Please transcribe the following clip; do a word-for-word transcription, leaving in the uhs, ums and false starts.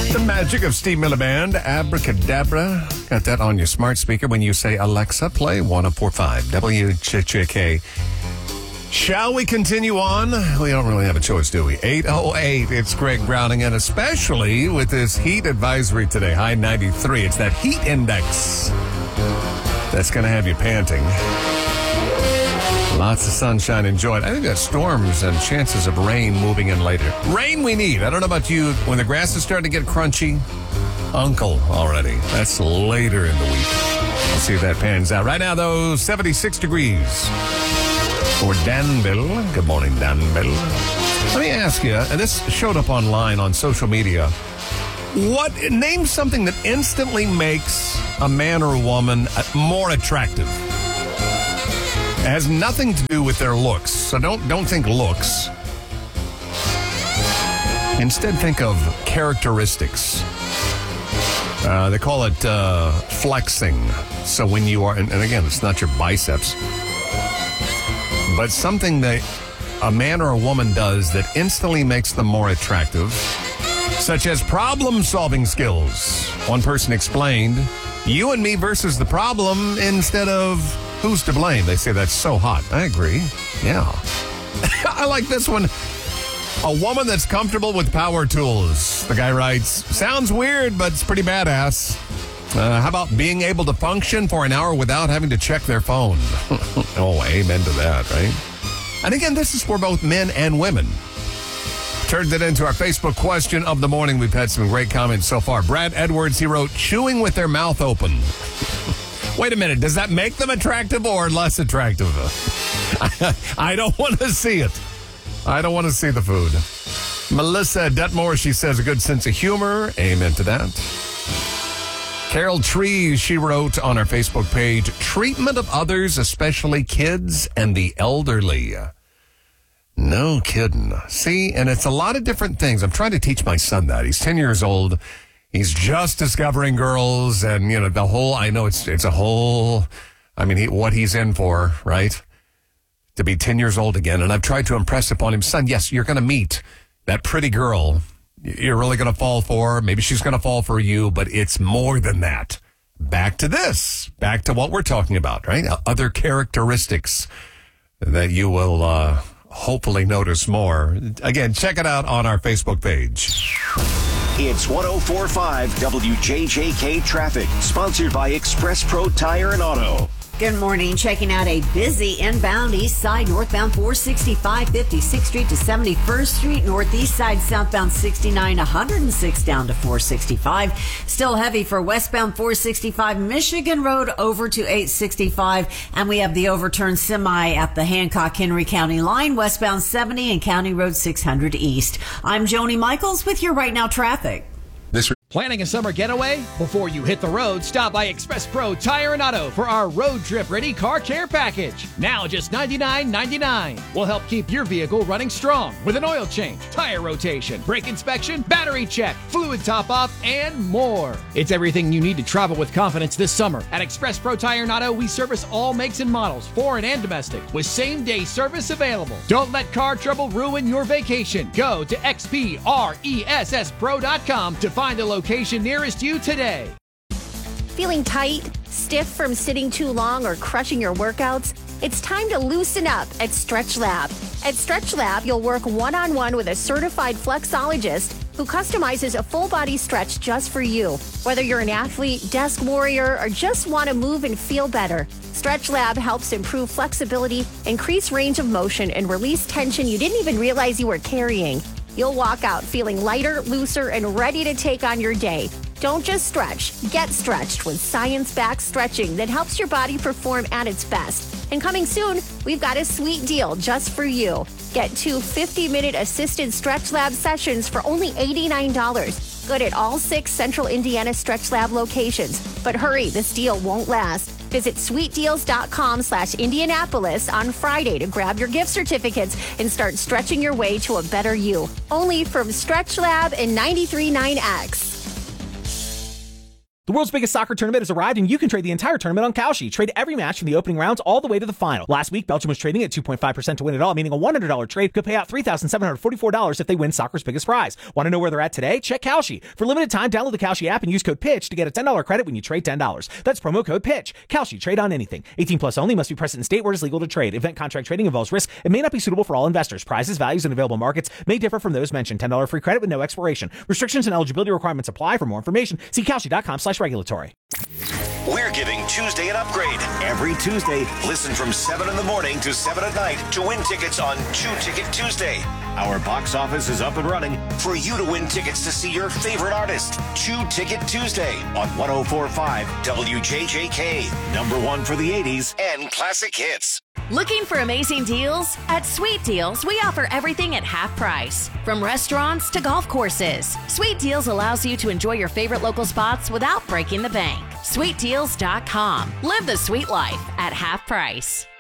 The magic of Steve Miller Band, Abracadabra. Got that on your smart speaker when you say, Alexa, play one oh four point five W J J K. Shall we continue on? We don't really have a choice, do we? eight oh eight, it's Greg Browning, and especially with this heat advisory today, high ninety-three. It's that heat index that's going to have you panting. Lots of sunshine enjoyed. I think that storms and chances of rain moving in later. Rain we need. I don't know about you. When the grass is starting to get crunchy, uncle already. That's later in the week. We'll see if that pans out. Right now, though, seventy-six degrees for Danville. Good morning, Danville. Let me ask you, and this showed up online on social media. What, name something that instantly makes a man or a woman more attractive. It has nothing to do with their looks, so don't don't think looks. Instead, think of characteristics. Uh, they call it uh, flexing. So when you are, and, and again, it's not your biceps, but something that a man or a woman does that instantly makes them more attractive, such as problem-solving skills. One person explained, you and me versus the problem instead of who's to blame. They say that's so hot. I agree. Yeah. I like this one. A woman that's comfortable with power tools. The guy writes, sounds weird, but it's pretty badass. Uh, how about being able to function for an hour without having to check their phone? Oh, amen to that, right? And again, this is for both men and women. Turned it into our Facebook question of the morning. We've had some great comments so far. Brad Edwards, he wrote, chewing with their mouth open. Wait a minute. Does that make them attractive or less attractive? I don't want to see it. I don't want to see the food. Melissa Detmore, she says a good sense of humor. Amen to that. Carol Trees, she wrote on our Facebook page, treatment of others, especially kids and the elderly. No kidding. See, and it's a lot of different things. I'm trying to teach my son that. He's ten years old. He's just discovering girls, and, you know, the whole, I know it's it's a whole, I mean, he, what he's in for, right? To be ten years old again. And I've tried to impress upon him, son, yes, you're going to meet that pretty girl you're really going to fall for. Maybe she's going to fall for you, but it's more than that. Back to this. Back to what we're talking about, right? Other characteristics that you will uh, hopefully notice more. Again, check it out on our Facebook page. It's one oh four point five W J J K Traffic, sponsored by Express Pro Tire and Auto. Good morning. Checking out a busy inbound east side, northbound four sixty-five, fifty-sixth Street to seventy-first Street, northeast side, southbound sixty-nine, one hundred six down to four sixty-five. Still heavy for westbound four sixty-five, Michigan Road over to eight sixty-five. And we have the overturned semi at the Hancock-Henry County line, westbound seventy and County Road six hundred east. I'm Joni Michaels with your Right Now Traffic. This Planning a summer getaway? Before you hit the road, stop by Express Pro Tire and Auto for our road trip ready car care package. Now just ninety-nine ninety-nine. We'll help keep your vehicle running strong with an oil change, tire rotation, brake inspection, battery check, fluid top off, and more. It's everything you need to travel with confidence this summer. At Express Pro Tire and Auto, we service all makes and models, foreign and domestic, with same day service available. Don't let car trouble ruin your vacation. Go to X P R E S S pro dot com to find a location location nearest you today. Feeling tight, stiff from sitting too long, or crushing your workouts? It's time to loosen up at Stretch Lab. At Stretch Lab, you'll work one-on-one with a certified flexologist who customizes a full-body stretch just for you. Whether you're an athlete, desk warrior, or just want to move and feel better, Stretch Lab helps improve flexibility, increase range of motion, and release tension you didn't even realize you were carrying. You'll walk out feeling lighter, looser, and ready to take on your day. Don't just stretch. Get stretched with science-backed stretching that helps your body perform at its best. And coming soon, we've got a sweet deal just for you. Get two fifty-minute assisted Stretch Lab sessions for only eighty-nine dollars. Good at all six Central Indiana Stretch Lab locations. But hurry, this deal won't last. Visit sweetdeals.com slash Indianapolis on Friday to grab your gift certificates and start stretching your way to a better you. Only from Stretch Lab and ninety-three point nine X. The world's biggest soccer tournament has arrived, and you can trade the entire tournament on Kalshi. Trade every match from the opening rounds all the way to the final. Last week, Belgium was trading at two point five percent to win it all, meaning a one hundred dollars trade could pay out three thousand seven hundred forty-four dollars if they win soccer's biggest prize. Want to know where they're at today? Check Kalshi. For limited time, download the Kalshi app and use code PITCH to get a ten dollars credit when you trade ten dollars. That's promo code PITCH. Kalshi. Trade on anything. eighteen plus only. Must be present in state where it is legal to trade. Event contract trading involves risk and may not be suitable for all investors. Prizes, values, and available markets may differ from those mentioned. ten dollars free credit with no expiration. Restrictions and eligibility requirements apply. For more information, see Kalshi.com slash regulatory. We're giving Tuesday an upgrade. Every Tuesday, listen from seven in the morning to seven at night to win tickets on Two Ticket Tuesday. Our box office is up and running for you to win tickets to see your favorite artist. Two Ticket Tuesday on one oh four point five W J J K. Number one for the eighties and classic hits. Looking for amazing deals? At Sweet Deals, we offer everything at half price. From restaurants to golf courses, Sweet Deals allows you to enjoy your favorite local spots without breaking the bank. sweet deals dot com. Live the sweet life at half price.